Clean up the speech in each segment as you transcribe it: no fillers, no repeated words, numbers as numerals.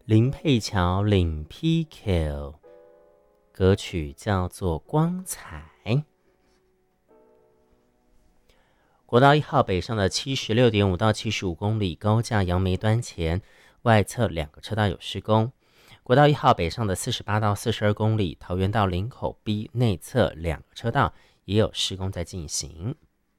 林佩乔领 PQ， 歌曲叫做《光彩》。国道1号北上的76.5到75公里，高架杨梅端前外侧2个车道有施工。国道1号北上的48到42公里，桃园到林口 B 内侧2个车道也有施工在进行。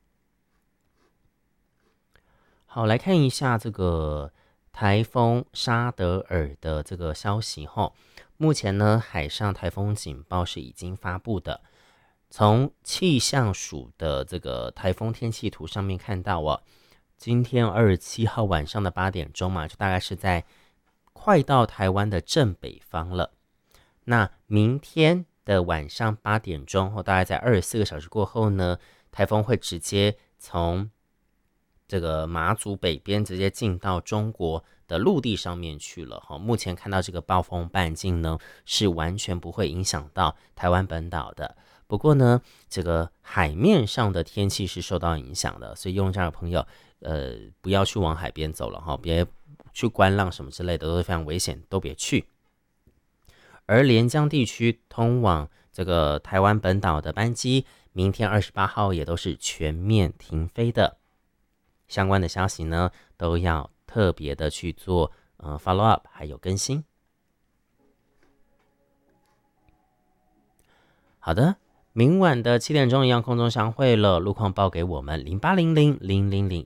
好，来看一下这个台风沙德尔的这个消息哈。目前呢，海上台风警报是已经发布的。从气象署的这个台风天气图上面看到哦，今天27号晚上的8点钟嘛，就大概是在快到台湾的正北方了。那明天的晚上8点钟后，大概在24个小时过后呢，台风会直接从这个马祖北边直接进到中国的陆地上面去了。目前看到这个暴风半径呢，是完全不会影响到台湾本岛的。不过呢，这个海面上的天气是受到影响的，所以用这样的朋友，不要去往海边走了哈，别去观浪什么之类的，都是非常危险，都别去。而连江地区通往这个台湾本岛的班机，明天28号也都是全面停飞的。相关的消息呢，都要特别的去做follow up， 还有更新。好的，明晚的7点钟一样空中相会了，路况报给我们08000001